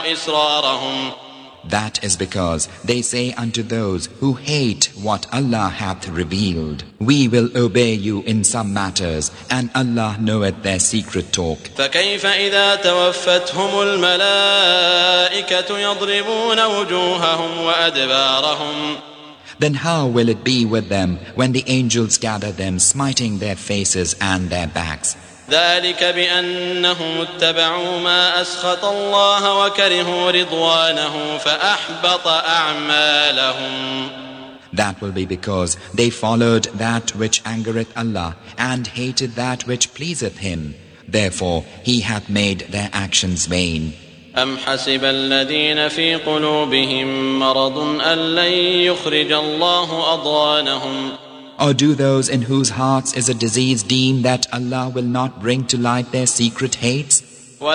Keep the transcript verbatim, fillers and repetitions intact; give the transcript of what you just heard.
إصرارهم. That is because they say unto those who hate what Allah hath revealed, we will obey you in some matters, and Allah knoweth their secret talk. فكيف إذا توفتهم الملائكة يضربون وجوههم وأدبارهم. Then how will it be with them when the angels gather them, smiting their faces and their backs? ذلك بأنهم اتبعوا ما أسخط الله وكرهوا رضوانه فأحبط أعمالهم. That will be because they followed that which angereth Allah and hated that which pleaseth Him. Therefore He hath made their actions vain. أم حسب الذين في قلوبهم مرض أن لن يخرج الله أضغانهم. Or do those in whose hearts is a disease deem that Allah will not bring to light their secret hates?